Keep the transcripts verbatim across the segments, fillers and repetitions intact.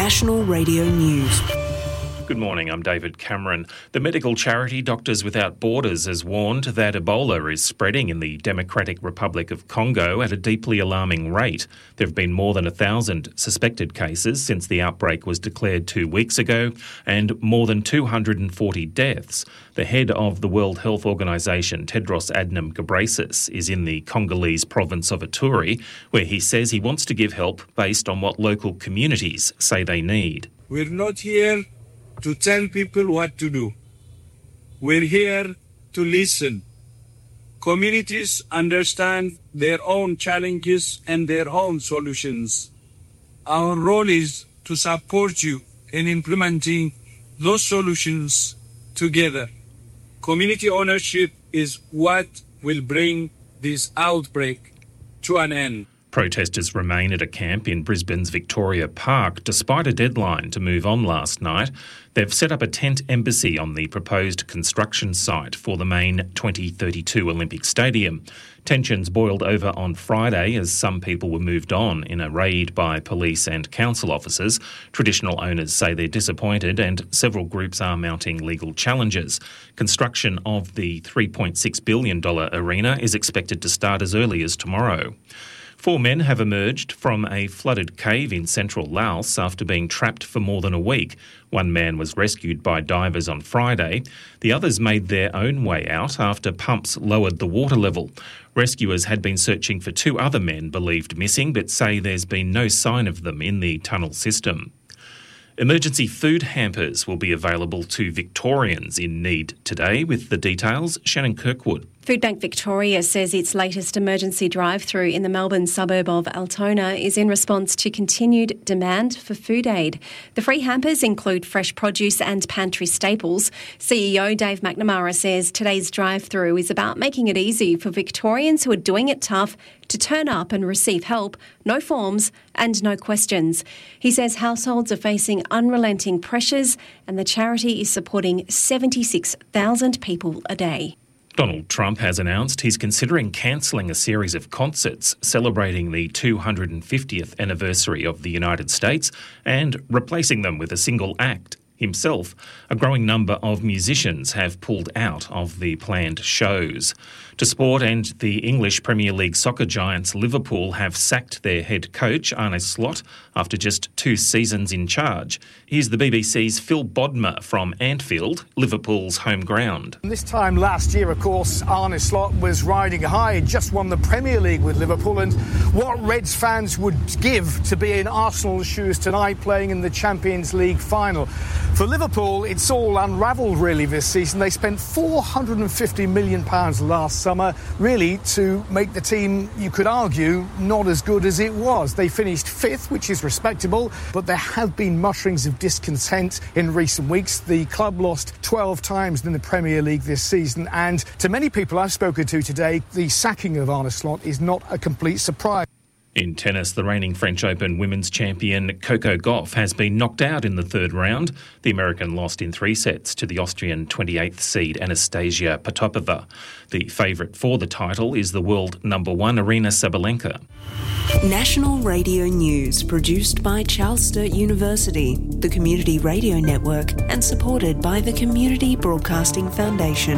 National Radio News. Good morning, I'm David Cameron. The medical charity Doctors Without Borders has warned that Ebola is spreading in the Democratic Republic of Congo at a deeply alarming rate. There have been more than a thousand suspected cases since the outbreak was declared two weeks ago, and more than two hundred forty deaths. The head of the World Health Organization, Tedros Adhanom Ghebreyesus, is in the Congolese province of Ituri, where he says he wants to give help based on what local communities say they need. We're not here to tell people what to do. We're here to listen. Communities understand their own challenges and their own solutions. Our role is to support you in implementing those solutions together. Community ownership is what will bring this outbreak to an end. Protesters remain at a camp in Brisbane's Victoria Park despite a deadline to move on last night. They've set up a tent embassy on the proposed construction site for the main twenty thirty-two Olympic Stadium. Tensions boiled over on Friday as some people were moved on in a raid by police and council officers. Traditional owners say they're disappointed and several groups are mounting legal challenges. Construction of the three point six billion dollars arena is expected to start as early as tomorrow. Four men have emerged from a flooded cave in central Laos after being trapped for more than a week. One man was rescued by divers on Friday. The others made their own way out after pumps lowered the water level. Rescuers had been searching for two other men believed missing, but say there's been no sign of them in the tunnel system. Emergency food hampers will be available to Victorians in need today. With the details, Shannon Kirkwood. Foodbank Victoria says its latest emergency drive-through in the Melbourne suburb of Altona is in response to continued demand for food aid. The free hampers include fresh produce and pantry staples. C E O Dave McNamara says today's drive-through is about making it easy for Victorians who are doing it tough to turn up and receive help, no forms and no questions. He says households are facing unrelenting pressures and the charity is supporting seventy-six thousand people a day. Donald Trump has announced he's considering cancelling a series of concerts celebrating the two hundred fiftieth anniversary of the United States and replacing them with a single act. Himself, a growing number of musicians have pulled out of the planned shows. To sport, and the English Premier League soccer giants Liverpool have sacked their head coach, Arne Slot, after just two seasons in charge. Here's the B B C's Phil Bodmer from Anfield, Liverpool's home ground. This time last year, of course, Arne Slot was riding high, just won the Premier League with Liverpool, and what Reds fans would give to be in Arsenal's shoes tonight playing in the Champions League final. For Liverpool, it's all unravelled really this season. They spent four hundred fifty million pounds last summer, really to make the team, you could argue, not as good as it was. They finished fifth, which is respectable, but there have been mutterings of discontent in recent weeks. The club lost twelve times in the Premier League this season, and to many people I've spoken to today, the sacking of Arne Slot is not a complete surprise. In tennis, the reigning French Open women's champion Coco Gauff has been knocked out in the third round. The American lost in three sets to the Austrian twenty-eighth seed Anastasia Potapova. The favourite for the title is the world number one Aryna Sabalenka. National Radio News, produced by Charles Sturt University, the Community Radio Network, and supported by the Community Broadcasting Foundation.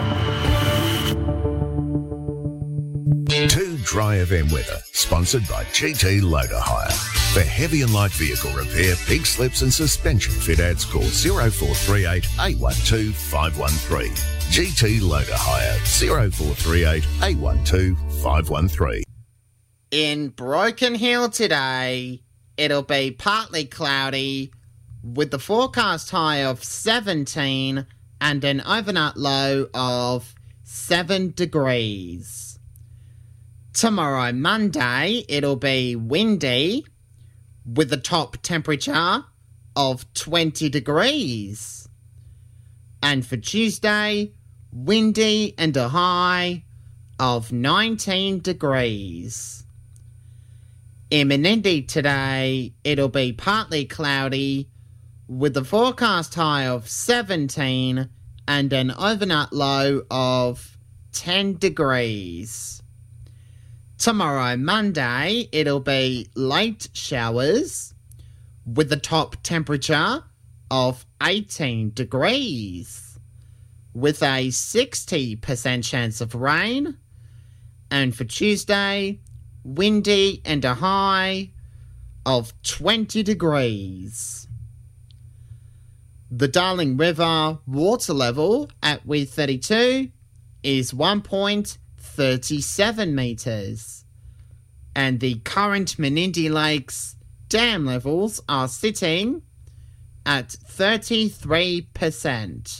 Two Dry F M weather, sponsored by G T Loader Hire. For heavy and light vehicle repair, pig slips and suspension fit outs, call zero four three eight, eight one two, five one three. G T Loader Hire, zero four three eight, eight one two, five one three. In Broken Hill today, it'll be partly cloudy with the forecast high of seventeen and an overnight low of seven degrees. Tomorrow, Monday, it'll be windy with a top temperature of twenty degrees. And for Tuesday, windy and a high of nineteen degrees. In Menindee today, it'll be partly cloudy with a forecast high of seventeen and an overnight low of ten degrees. Tomorrow, Monday, it'll be late showers with the top temperature of eighteen degrees, with a sixty percent chance of rain. And for Tuesday, windy and a high of twenty degrees. The Darling River water level at Weir thirty-two is one point three seven metres. And the current Menindee Lakes dam levels are sitting at thirty-three percent.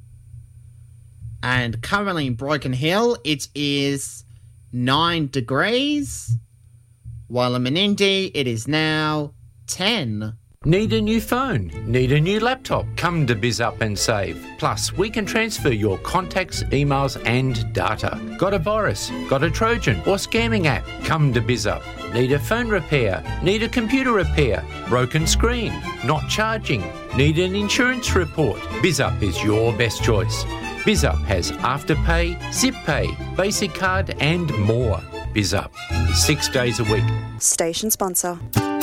And currently in Broken Hill, it is nine degrees, while in Menindee, it is now ten. Need a new phone? Need a new laptop? Come to BizUp and save. Plus, we can transfer your contacts, emails and data. Got a virus? Got a Trojan or scamming app? Come to BizUp. Need a phone repair? Need a computer repair? Broken screen? Not charging? Need an insurance report? BizUp is your best choice. BizUp has Afterpay, ZipPay, Basic Card and more. BizUp, six days a week. Station sponsor.